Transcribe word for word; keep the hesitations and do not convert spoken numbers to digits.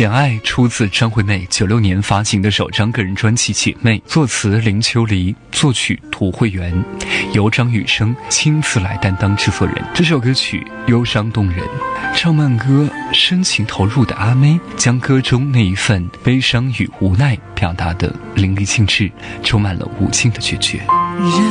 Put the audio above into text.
简爱出自张惠妹九六年发行的首张个人专辑《姐妹》，作词林秋离，作曲涂慧源，由张雨生亲自来担当制作人。这首歌曲忧伤动人，唱慢歌深情投入的阿妹，将歌中那一份悲伤与无奈表达得淋漓尽致，充满了无尽的决绝。